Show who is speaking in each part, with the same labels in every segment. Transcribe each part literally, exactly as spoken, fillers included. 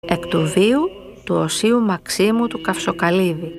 Speaker 1: εκ του βίου του Οσίου Μαξίμου του Καυσοκαλύβη.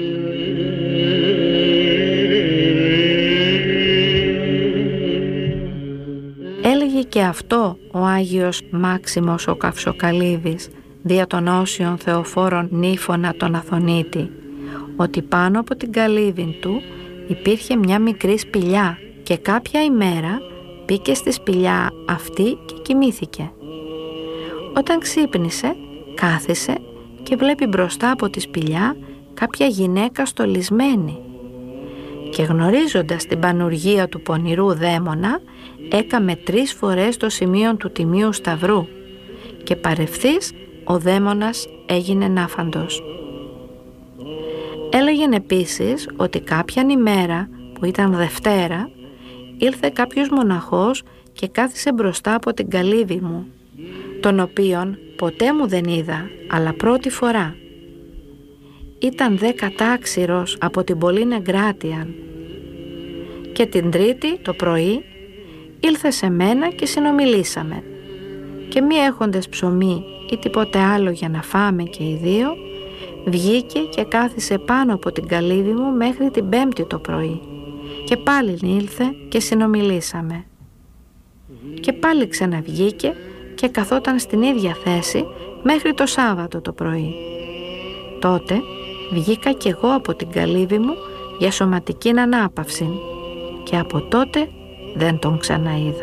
Speaker 1: Έλεγε και αυτό ο Άγιος Μάξιμος ο Καυσοκαλύβης δια των όσιων Θεοφόρων Νύφωνα τον Αθωνίτη, ότι πάνω από την καλύβην του υπήρχε μια μικρή σπηλιά και κάποια ημέρα μπήκε στη σπηλιά αυτή και κοιμήθηκε. Όταν ξύπνησε, κάθισε και βλέπει μπροστά από τη σπηλιά κάποια γυναίκα στολισμένη και γνωρίζοντας την πανουργία του πονηρού δαίμονα έκαμε τρεις φορές το σημείο του Τιμίου Σταυρού και παρευθύς ο δαίμονας έγινε νάφαντος. Έλεγεν επίσης ότι κάποιαν ημέρα που ήταν Δευτέρα ήλθε κάποιος μοναχός και κάθισε μπροστά από την καλύβη μου, τον οποίον ποτέ μου δεν είδα, αλλά πρώτη φορά. Ήταν δε κατάξυρος από την πολλήν εγκράτειαν. Και την Τρίτη το πρωί ήλθε σε μένα και συνομιλήσαμε. Και μη έχοντες ψωμί ή τίποτε άλλο για να φάμε και οι δύο, βγήκε και κάθισε πάνω από την καλύβη μου μέχρι την Πέμπτη το πρωί. Και πάλι ήλθε και συνομιλήσαμε. Και πάλι ξαναβγήκε και καθόταν στην ίδια θέση μέχρι το Σάββατο το πρωί. Τότε βγήκα κι εγώ από την καλύβη μου για σωματική ανάπαυση και από τότε δεν τον ξαναείδα.